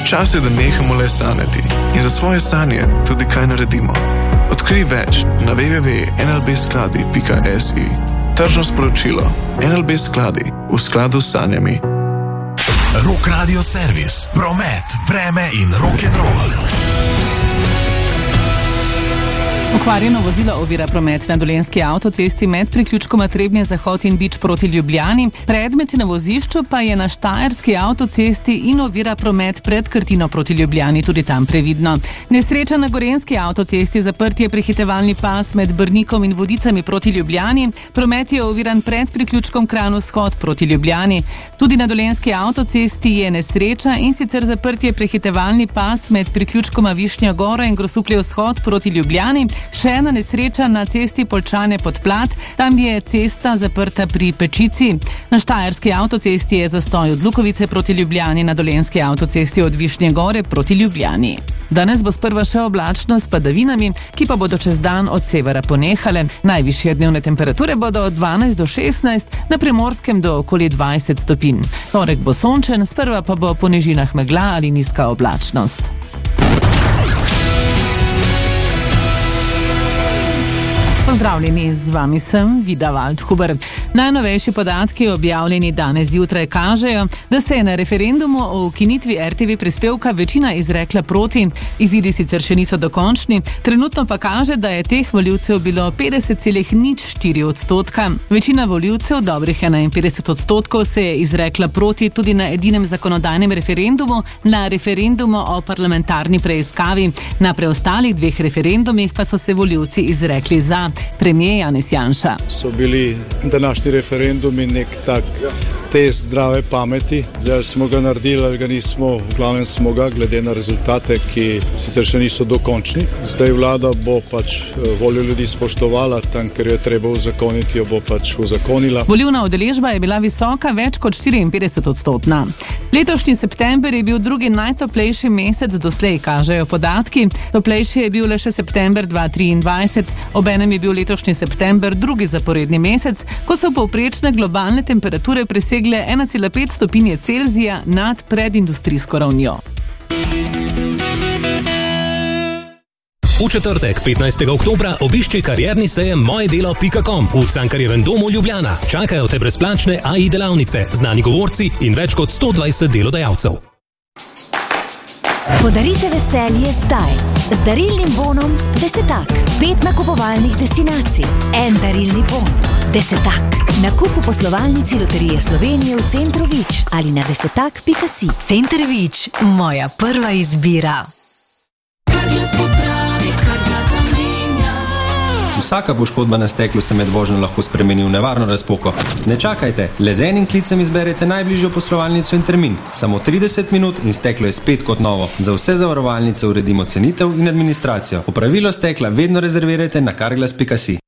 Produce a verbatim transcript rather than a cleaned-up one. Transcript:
Čas je, da nehamo le sanjati in za svoje sanje tudi kaj naredimo. Odkrij več na w w w pika n l b skladi pika s i. Tržno sporočilo. N L B skladi v skladu s sanjami. Rock Radio Servis. Promet, vreme in rock'n'roll. Okvarjeno vozilo ovira promet na Dolenjski avtocesti med priključkoma Trebnje-Zahod in Bič proti Ljubljani. Predmet na vozišču pa je na Štajerski avtocesti in ovira promet pred Krtino proti Ljubljani, tudi tam previdno. Nesreča na Gorenjski avtocesti, zaprtje prehitevalni pas med Brnikom in Vodicami proti Ljubljani. Promet je oviran pred priključkom Kranj-Vzhod proti Ljubljani. Tudi na Dolenjski avtocesti je nesreča, in sicer zaprtje prehitevalni pas med priključkoma Višnja Gora in Grosuplje-Vzhod proti Ljubljani. Še ena nesreča na cesti Poljčane pod Plat, tam je cesta zaprta pri Pečici. Na Štajerski avtocesti je zastoj od Lukovice proti Ljubljani, na Dolenjski avtocesti od Višnje Gore proti Ljubljani. Danes bo sprva še oblačno s padavinami, ki pa bodo čez dan od severa ponehale. Najvišje dnevne temperature bodo od dvanajst do šestnajst, na Primorskem do okoli dvajset stopinj. Torek bo sončen, sprva pa bo po nižinah megla ali nizka oblačnost. Pozdravljeni, z vami sem Vida Waldhuber. Najnovejši podatki, objavljeni danes zjutraj, kažejo, da se je na referendumu o ukinitvi R T V prispevka večina izrekla proti. Izidi sicer še niso dokončni, trenutno pa kaže, da je teh volivcev bilo petdeset celih nič štiri odstotka. Večina volivcev, dobrih enainpetdeset odstotkov, se je izrekla proti tudi na edinem zakonodajnem referendumu, na referendumu o parlamentarni preiskavi. Na preostalih dveh referendumih pa so se volivci izrekli za. Premier Janez Janša. So bili današnji referendumi nek tak test zdrave pameti. Zdaj smo ga naredili ali ga nismo, v glavnem smo ga, glede na rezultate, ki sicer še niso dokončni. Zdaj vlada bo pač voljo ljudi spoštovala, tam, ker jo je treba uzakoniti, jo bo pač uzakonila. Volilna udeležba je bila visoka, več kot štiriinpetdeset odstotna. Letošnji september je bil drugi najtoplejši mesec doslej, kažejo podatki. Toplejši je bil le še september dva tisoč triindvajset, obenem je bil letošnji september drugi zaporedni mesec, ko so povprečne globalne temperature presegle ena cela pet stopinje Celzija nad predindustrijsko ravnjo. V četrtek, petnajstega oktobra, obišči karierni sejem mojedelo pika com v Cankarjevem domu Ljubljana. Čakajo te brezplačne A I delavnice, znani govorci in več kot sto dvajset delodajalcev. Podarite veselje zdaj. Z darilnim bonom Desetak. Pet nakupovalnih destinacij. En darilni bon. Desetak. Nakup v poslovalnici Loterije Slovenije v centru Vič ali na desetak pika si. Center Vič, moja prva izbira. Vsaka poškodba na steklu se med vožnjo lahko spremeni v nevarno razpoko. Ne čakajte, le z enim klicem izberete najbližjo poslovalnico in termin. Samo trideset minut in steklo je spet kot novo. Za vse zavarovalnice uredimo cenitev in administracijo. Opravilo stekla vedno rezervirajte na carglass pika si.